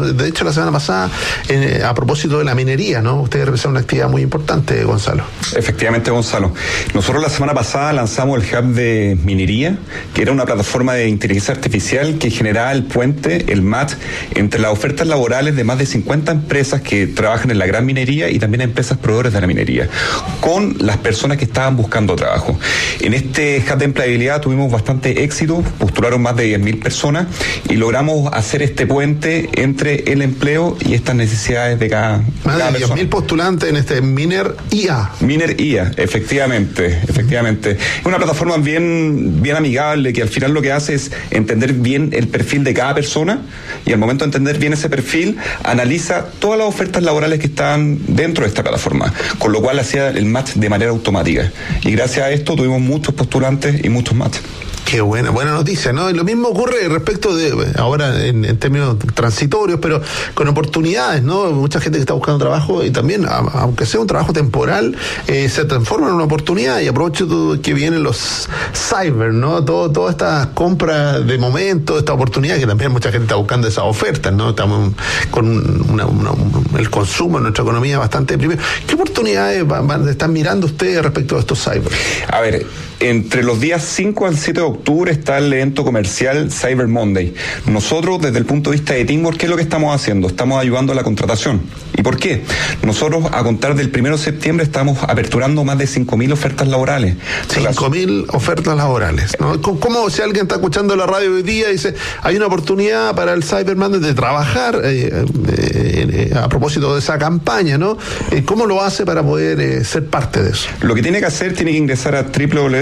De hecho, la semana pasada, a propósito de la minería, ¿no? Ustedes representan una actividad muy importante, Gonzalo. Efectivamente, Gonzalo. Nosotros la semana pasada lanzamos el Hub de Minería, que era una plataforma de inteligencia artificial que generaba el puente, el match, entre las ofertas laborales de más de 50 empresas que trabajan en la gran minería y también empresas proveedores de la minería, con las personas que estaban buscando trabajo. En este Hub de empleabilidad tuvimos bastante éxito, postularon más de 10.000 personas y logramos hacer este puente entre el empleo y estas necesidades de cada persona. Más de 10.000 postulantes en este Miner IA. Miner IA, efectivamente. Es una plataforma bien amigable que al final lo que hace es entender bien el perfil de cada persona y al momento de entender bien ese perfil, analiza todas las ofertas laborales que están dentro de esta plataforma, con lo cual hacía el match de manera automática. Y gracias a esto tuvimos muchos postulantes y muchos matches. Qué buena noticia, ¿no? Y lo mismo ocurre respecto de, ahora en términos transitorios, pero con oportunidades, ¿no? Mucha gente que está buscando trabajo y también, aunque sea un trabajo temporal, se transforma en una oportunidad. Y aprovecho que vienen los cyber, ¿no? Toda esta compra de momento, esta oportunidad, que también mucha gente está buscando esas ofertas, ¿no? Estamos con el consumo en nuestra economía bastante deprimido. ¿Qué oportunidades están mirando ustedes respecto a estos cyber? A ver, entre los días 5 al 7 de octubre está el evento comercial Cyber Monday. Nosotros, desde el punto de vista de Teamwork, ¿qué es lo que estamos haciendo? Estamos ayudando a la contratación. ¿Y por qué? Nosotros, a contar del 1 de septiembre, estamos aperturando más de 5.000 ofertas laborales. 5.000 ofertas laborales, ¿no? ¿Cómo, si alguien está escuchando la radio hoy día y dice, hay una oportunidad para el Cyber Monday de trabajar a propósito de esa campaña, ¿no? ¿Cómo lo hace para poder ser parte de eso? Lo que tiene que hacer, tiene que ingresar a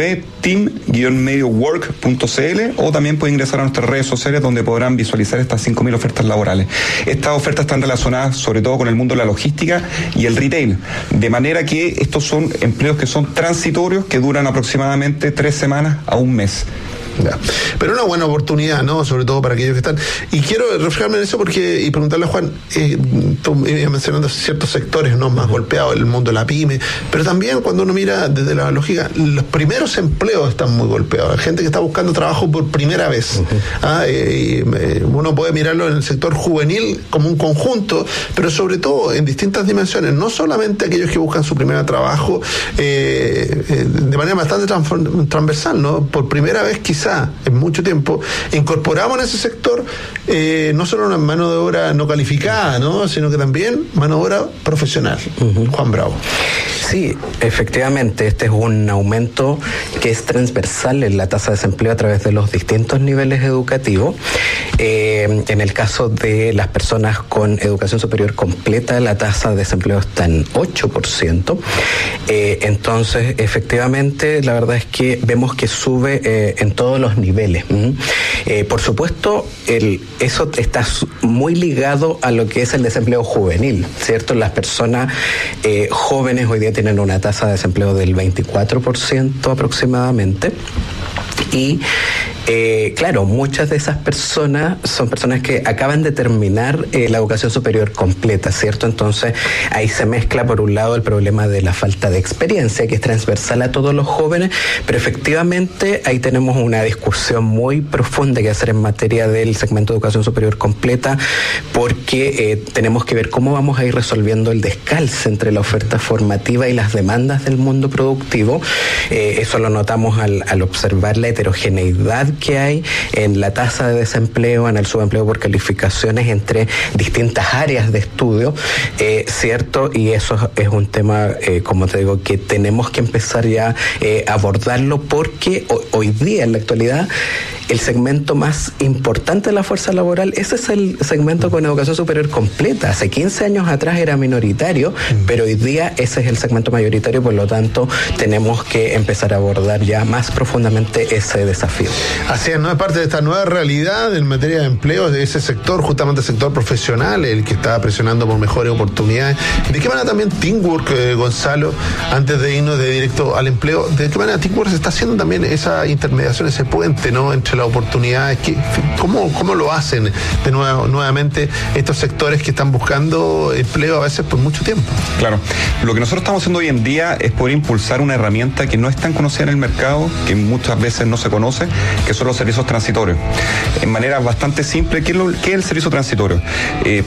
www.team-mediowork.cl o también puede ingresar a nuestras redes sociales donde podrán visualizar estas 5.000 ofertas laborales. Estas ofertas están relacionadas sobre todo con el mundo de la logística y el retail, de manera que estos son empleos que son transitorios que duran aproximadamente 3 semanas a un mes. Ya. Pero una buena oportunidad, ¿no? Sobre todo para aquellos que están. Y quiero reflejarme en eso y preguntarle a Juan, tú mencionando ciertos sectores, ¿no? Más golpeados, el mundo de la pyme, pero también cuando uno mira desde la lógica, los primeros empleos están muy golpeados. Hay gente que está buscando trabajo por primera vez. Uno puede mirarlo en el sector juvenil como un conjunto, pero sobre todo en distintas dimensiones, no solamente aquellos que buscan su primer trabajo de manera bastante transversal, ¿no? Por primera vez quizás en mucho tiempo, incorporamos en ese sector no solo una mano de obra no calificada, ¿no? Sino que también mano de obra profesional. Juan Bravo. Sí, efectivamente, este es un aumento que es transversal en la tasa de desempleo a través de los distintos niveles educativos. En el caso de las personas con educación superior completa, la tasa de desempleo está en 8%. Entonces, efectivamente, la verdad es que vemos que sube en todos los niveles. Por supuesto, eso está muy ligado a lo que es el desempleo juvenil, ¿cierto? Las personas jóvenes hoy día tienen una tasa de desempleo del 24% aproximadamente. Y claro, muchas de esas personas son personas que acaban de terminar la educación superior completa, ¿cierto? Entonces ahí se mezcla por un lado el problema de la falta de experiencia, que es transversal a todos los jóvenes, pero efectivamente ahí tenemos una discusión muy profunda que hacer en materia del segmento de educación superior completa, porque tenemos que ver cómo vamos a ir resolviendo el descalce entre la oferta formativa y las demandas del mundo productivo. Eso lo notamos al observar la heterogeneidad que hay en la tasa de desempleo, en el subempleo por calificaciones entre distintas áreas de estudio, ¿cierto? Y eso es un tema, como te digo, que tenemos que empezar ya a abordarlo, porque hoy día, en la actualidad, el segmento más importante de la fuerza laboral, ese es el segmento con educación superior completa. Hace 15 años atrás era minoritario, pero hoy día ese es el segmento mayoritario, por lo tanto tenemos que empezar a abordar ya más profundamente ese desafío. Así es, no es parte de esta nueva realidad en materia de empleo, de ese sector, justamente el sector profesional, el que está presionando por mejores oportunidades. ¿De qué manera también Teamwork, Gonzalo, antes de irnos de directo al empleo, de qué manera Teamwork está haciendo también esa intermediación, ese puente, ¿no?, entre las oportunidades? ¿Cómo lo hacen de nuevamente estos sectores que están buscando empleo a veces por mucho tiempo? Claro, lo que nosotros estamos haciendo hoy en día es poder impulsar una herramienta que no es tan conocida en el mercado, que muchas veces no se conoce, que son los servicios transitorios. En manera bastante simple, ¿qué es el servicio transitorio?